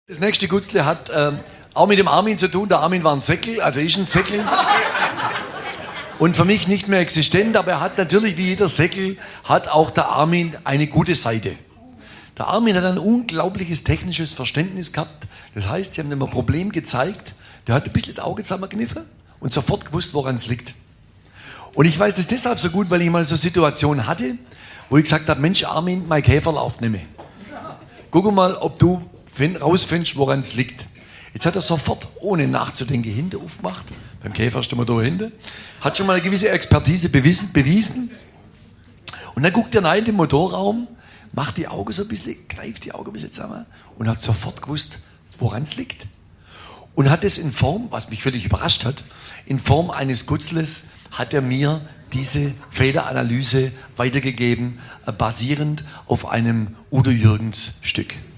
Das nächste Gutzle hat auch mit dem Armin zu tun. Der Armin war ein Säckel, also ist ein Säckel. Und für mich nicht mehr existent, aber er hat natürlich, wie jeder Säckel, hat auch der Armin eine gute Seite. Der Armin hat ein unglaubliches technisches Verständnis gehabt. Das heißt, sie haben ihm ein Problem gezeigt, der hat ein bisschen das Auge zusammengekniffen und sofort gewusst, woran es liegt. Und ich weiß das deshalb so gut, weil ich mal so Situationen hatte, wo ich gesagt habe, Mensch Armin, mein Käfer läuft nicht mehr. Guck mal, ob du rausfindest, woran es liegt. Jetzt hat er sofort, ohne nachzudenken, hinten aufgemacht. Beim Käfer stehen wir da hinten. Hat schon mal eine gewisse Expertise bewiesen. Und dann guckt er rein in den Motorraum, macht die Augen so ein bisschen, greift die Augen ein bisschen zusammen und hat sofort gewusst, woran es liegt. Und hat es in Form, was mich völlig überrascht hat, in Form eines Gutzles hat er mir diese Fehleranalyse weitergegeben, basierend auf einem Udo Jürgens Stück.